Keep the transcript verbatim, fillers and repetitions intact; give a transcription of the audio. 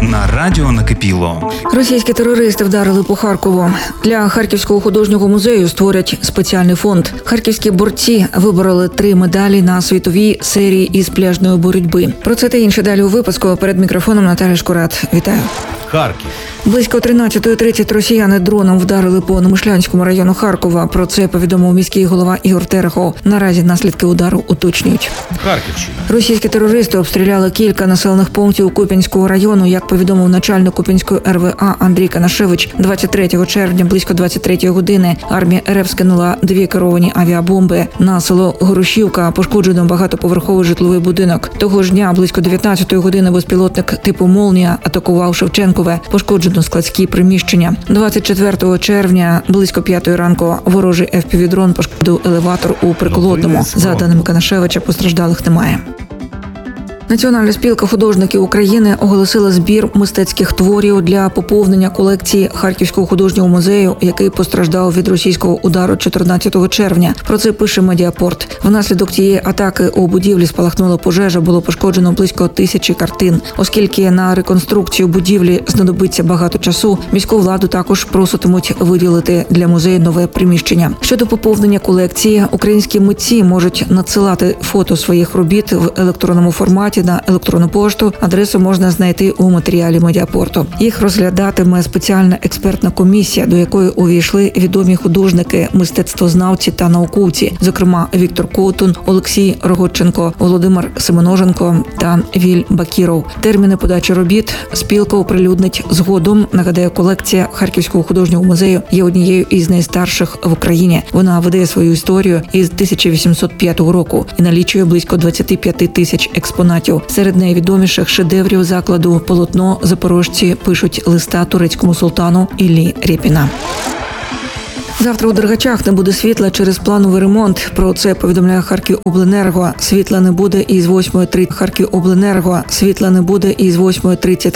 на радіо Накипіло. Російські терористи вдарили по Харкову. Для Харківського художнього музею створять спеціальний фонд. Харківські борці вибороли три медалі на світовій серії із пляжної боротьби. Про це та інше далі у випуску. Перед мікрофоном Наталя Шкурат. Вітаю. Харків. Близько тринадцятої тридцять росіяни дроном вдарили по Немишлянському району Харкова. Про це повідомив міський голова Ігор Терехов. Наразі наслідки удару уточнюють. Харківщина. Російські терористи обстріляли кілька населених пунктів Куп'янського району. Як повідомив начальник Куп'янської ер ве а Андрій Канашевич, двадцять третього червня близько двадцять третьої години армія ер еф скинула дві керовані авіабомби на село Горушівка. Пошкоджено багатоповерховий житловий будинок. Того ж дня близько дев'ятнадцятої години безпілотник типу «Молнія» атакував Шевченкове. Пошкоджено складські приміщення. двадцять четвертого червня близько п'ятої ранку ворожий еф пі ві-дрон пошкодив елеватор у Приколотному. За даними Канашевича, постраждалих немає. Національна спілка художників України оголосила збір мистецьких творів для поповнення колекції Харківського художнього музею, який постраждав від російського удару чотирнадцятого червня. Про це пише Медіапорт. Внаслідок цієї атаки у будівлі спалахнула пожежа, було пошкоджено близько тисячі картин. Оскільки на реконструкцію будівлі знадобиться багато часу, міську владу також проситимуть виділити для музею нове приміщення. Щодо поповнення колекції, українські митці можуть надсилати фото своїх робіт в електронному форматі на електронну пошту. Адресу можна знайти у матеріалі Медіапорту. Їх розглядатиме спеціальна експертна комісія, до якої увійшли відомі художники, мистецтвознавці та науковці, зокрема Віктор Ковтун, Олексій Рогоченко, Володимир Семеноженко та Віль Бакіров. Терміни подачі робіт спілка оприлюднить згодом. Нагадаю, колекція Харківського художнього музею є однією із найстарших в Україні. Вона веде свою історію із тисяча вісімсот п'ятого року і налічує близько двадцять п'ять тисяч експонатів. Серед найвідоміших шедеврів закладу полотно запорожці пишуть листа турецькому султану Іллі Рєпіна. Завтра у Дергачах не буде світла через плановий ремонт. Про це повідомляє Харківобленерго. Світла не буде із восьмої тридцять. Харківобленерго. Світла не буде із восьмої тридцять